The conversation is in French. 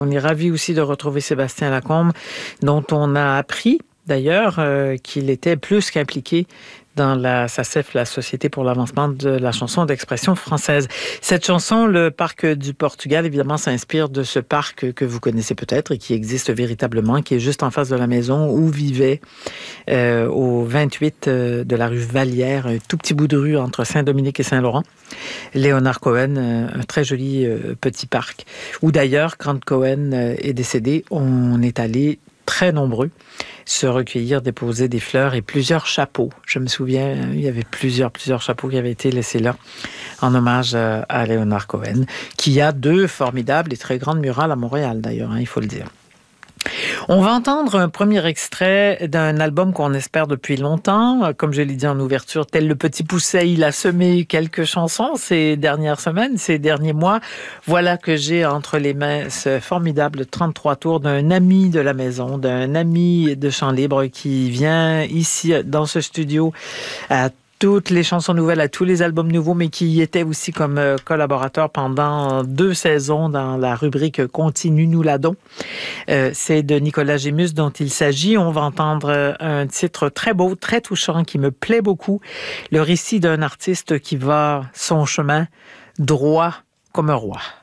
On est ravis aussi de retrouver Sébastien Lacombe, dont on a appris d'ailleurs qu'il était plus qu'impliqué dans la SACEF, la Société pour l'avancement de la chanson d'expression française. Cette chanson, le Parc du Portugal, évidemment, s'inspire de ce parc que vous connaissez peut-être et qui existe véritablement, qui est juste en face de la maison où vivait au 28 de la rue Vallière, un tout petit bout de rue entre Saint-Dominique et Saint-Laurent. Léonard Cohen, un très joli petit parc, où d'ailleurs, quand Cohen est décédé, on est allé très nombreux se recueillir, déposer des fleurs et plusieurs chapeaux. Je me souviens, il y avait plusieurs chapeaux qui avaient été laissés là en hommage à Léonard Cohen, qui a 2 formidables et très grandes murales à Montréal d'ailleurs, il faut le dire. On va entendre un premier extrait d'un album qu'on espère depuis longtemps. Comme je l'ai dit en ouverture, tel le petit pousset, il a semé quelques chansons ces dernières semaines, ces derniers mois. Voilà que j'ai entre les mains ce formidable 33 tours d'un ami de la maison, d'un ami de Chant Libre qui vient ici dans ce studio à toutes les chansons nouvelles, à tous les albums nouveaux, mais qui était aussi comme collaborateur pendant 2 saisons dans la rubrique Continue nous l'adon. C'est de Nicolas Gémus dont il s'agit. On va entendre un titre très beau, très touchant, qui me plaît beaucoup. Le récit d'un artiste qui va son chemin droit comme un roi.